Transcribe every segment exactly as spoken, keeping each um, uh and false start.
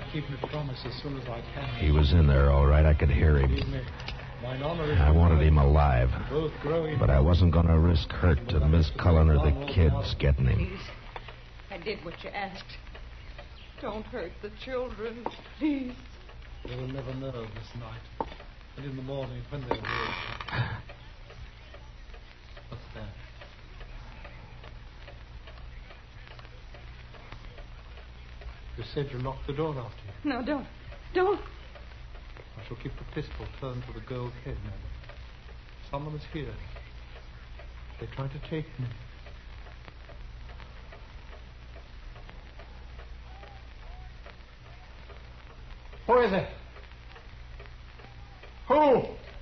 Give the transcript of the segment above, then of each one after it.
keep my promise as soon as I can. He was in there, all right. I could hear him. Believe me, mine honor is I wanted him alive. both growing. But I wasn't going to risk hurt to Miss Cullen or the kids getting him. Please. I did what you asked. Don't hurt the children, please. They will never know this night. And in the morning, when they wake. What's that? You said you locked the door after you. No, don't. Don't. I shall keep the pistol turned to the girl's head, madam. Someone is here. They try to take me. Who is it? Who?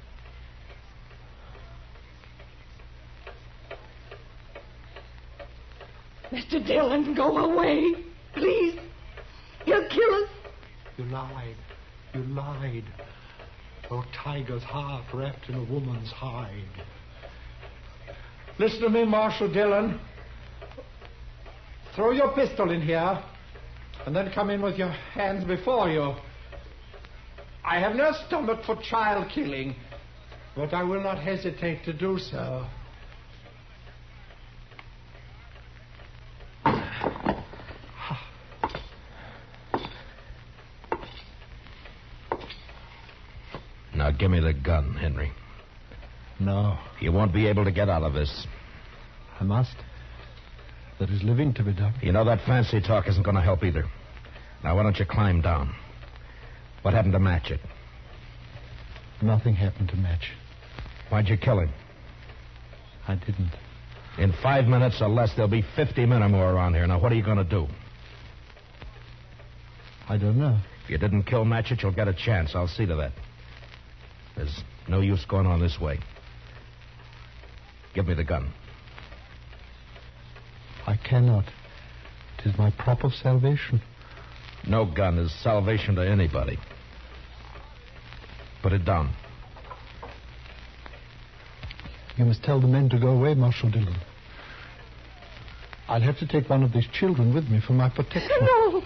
Mister Dillon, go away. Please. He'll kill us. You lied. You lied. Oh, tiger's heart wrapped in a woman's hide. Listen to me, Marshal Dillon. Throw your pistol in here, and then come in with your hands before you. I have no stomach for child killing, but I will not hesitate to do so. Now give me the gun, Henry. No. You won't be able to get out of this. I must. There is living to be done. You know that fancy talk isn't going to help either. Now, why don't you climb down? What happened to Matchett? Nothing happened to Match. Why'd you kill him? I didn't. In five minutes or less, there'll be fifty men or more around here. Now, what are you going to do? I don't know. If you didn't kill Matchett, you'll get a chance. I'll see to that. There's no use going on this way. Give me the gun. I cannot. It is my proper salvation. No gun is salvation to anybody. Put it down. You must tell the men to go away, Marshal Dillon. I'll have to take one of these children with me for my protection. No.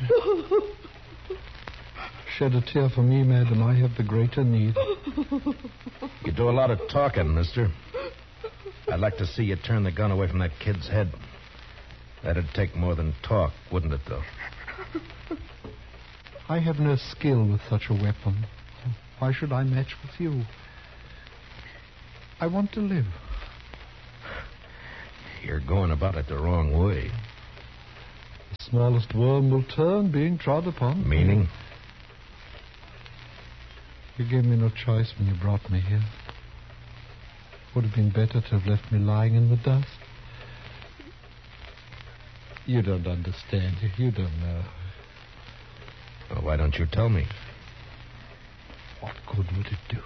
Shed a tear for me, madam. I have the greater need. You do a lot of talking, mister. I'd like to see you turn the gun away from that kid's head. That'd take more than talk, wouldn't it, though? I have no skill with such a weapon. Why should I match with you? I want to live. You're going about it the wrong way. The smallest worm will turn, being trod upon. Meaning? You gave me no choice when you brought me here. Would have been better to have left me lying in the dust. You don't understand. You don't know. Well, why don't you tell me? What good would it do?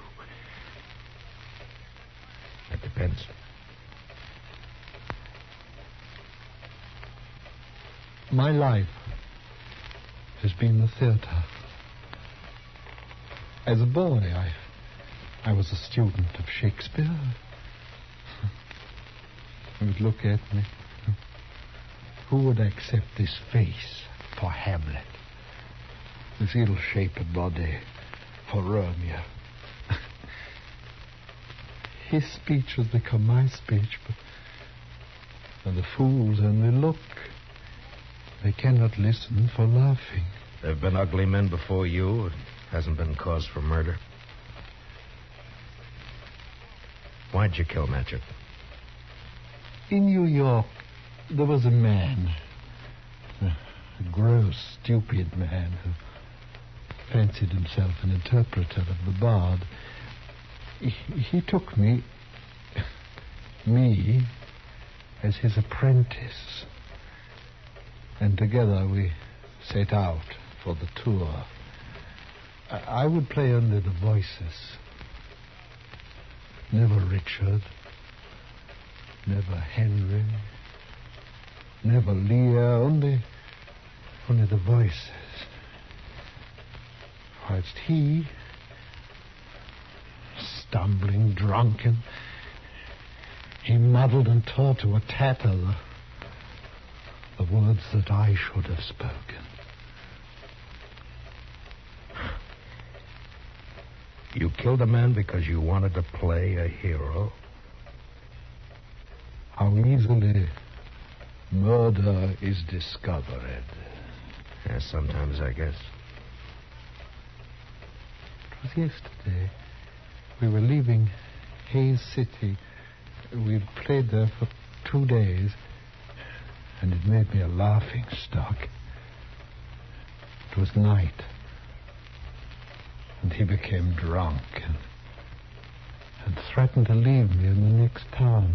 That depends. My life has been the theater. As a boy, I, I was a student of Shakespeare. He would look at me. Who would accept this face for Hamlet? This ill-shaped body for Romeo? His speech has become my speech, but and the fools only look. They cannot listen for laughing. There have been ugly men before you. It hasn't been cause for murder. Why'd you kill Matchett? In New York, there was a man, a gross, stupid man who fancied himself an interpreter of the bard. He, he took me, me, as his apprentice. And together we set out for the tour. I, I would play only the voices. Never Richard. Never Henry. Never Lear. Only, only the voices. Whilst he, stumbling, drunken, he muddled and tore to a tatter the, the words that I should have spoken. You killed a man because you wanted to play a hero? How easily murder is discovered. Yeah, sometimes, I guess. It was yesterday. We were leaving Hayes City. We'd played there for two days, and it made me a laughing stock. It was night, and he became drunk and, and threatened to leave me in the next town.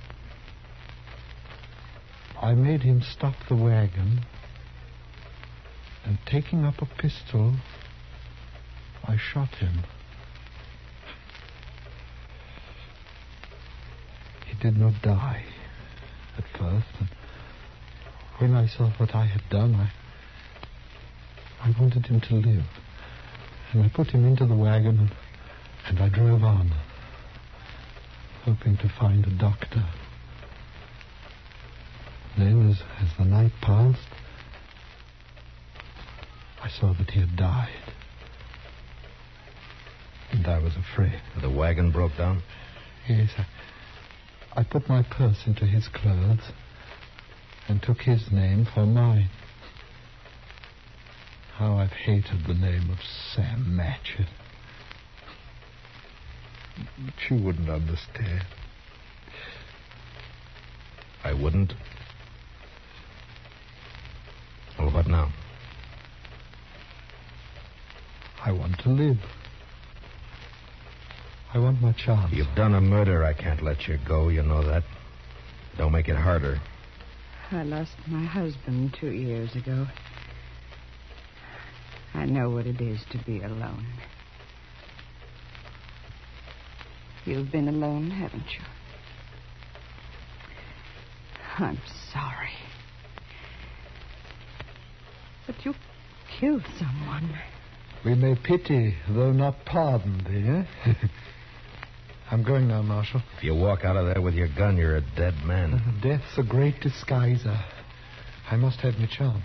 I made him stop the wagon, and taking up a pistol, I shot him. He did not die at first, and when I saw what I had done, I, I wanted him to live. And I put him into the wagon, and, and I drove on, hoping to find a doctor. Then, as, as the night passed, I saw that he had died. And I was afraid. The wagon broke down? Yes, I, I put my purse into his clothes and took his name for mine. How I've hated the name of Sam Matchett. But you wouldn't understand. I wouldn't? Well, what now? I want to live. I want my chance. You've done a murder. I can't let you go. You know that. Don't make it harder. I lost my husband two years ago. I know what it is to be alone. You've been alone, haven't you? I'm sorry. But you killed someone. We may pity, though not pardon thee, eh? I'm going now, Marshal. If you walk out of there with your gun, you're a dead man. Death's a great disguiser. I must have my chance.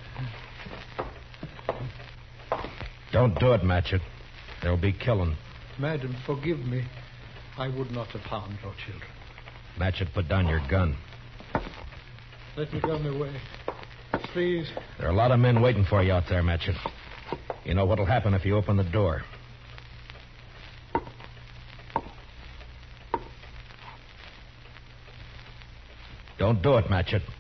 Don't do it, Matchett. There'll be killing. Madam, forgive me. I would not have harmed your children. Matchett, put down your gun. Let me go my way. Please. There are a lot of men waiting for you out there, Matchett. You know what'll happen if you open the door. Don't do it, Matchett.